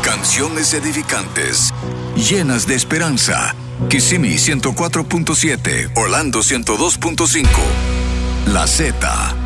Canciones edificantes, llenas de esperanza. Kissimmee 104.7, Orlando 102.5. La Z.